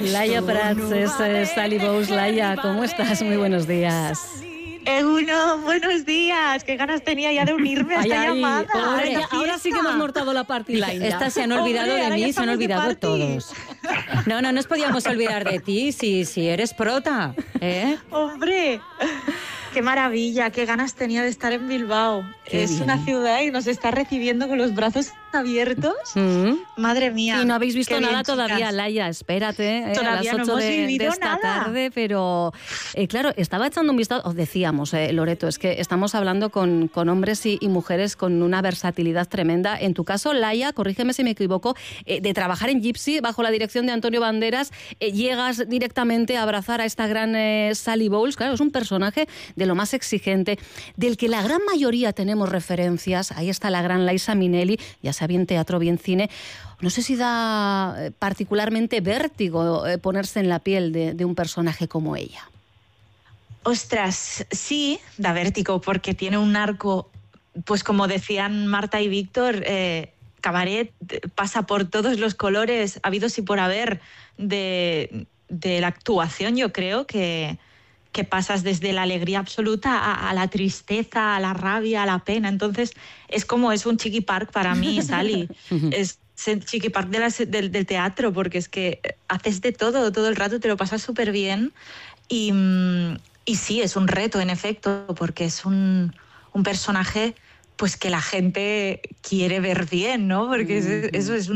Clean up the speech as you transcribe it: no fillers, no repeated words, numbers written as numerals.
Laia Prats es Sally Bowles. Laia, ¿cómo estás? Muy buenos días. Uno, buenos días. Qué ganas tenía ya de unirme a esta llamada. Ahora sí que hemos mortado la party line. Estas se han olvidado de mí, se han olvidado todos. No nos podíamos olvidar de ti si eres prota, ¿eh? Hombre, qué maravilla, qué ganas tenía de estar en Bilbao. Qué bien. Una ciudad y nos está recibiendo con los brazos abiertos. Madre mía. Y no habéis visto qué nada bien, todavía, chicas. Laia, espérate, Todavía a las no 8 hemos de vivido esta nada. tarde, pero claro, estaba echando un vistazo, os decíamos, Loreto, es que estamos hablando con hombres y mujeres con una versatilidad tremenda. En tu caso, Laia, corrígeme si me equivoco, de trabajar en Gypsy bajo la dirección de Antonio Banderas, llegas directamente a abrazar a esta gran Sally Bowles. Claro, es un personaje de lo más exigente, del que la gran mayoría tenemos referencias. Ahí está la gran Liza Minnelli, ya sea bien teatro, bien cine. No sé si da particularmente vértigo ponerse en la piel de un personaje como ella. Ostras, sí, da vértigo porque tiene un arco, pues como decían Marta y Víctor, Cabaret pasa por todos los colores habidos y por haber de la actuación. Yo creo que pasas desde la alegría absoluta a la tristeza, a la rabia, a la pena. Entonces es un Chiqui Park para mí, Sally. Es el Chiqui Park del teatro, porque es que haces de todo el rato, te lo pasas súper bien. Y sí, es un reto, en efecto, porque es un personaje pues que la gente quiere ver bien, ¿no? Porque eso es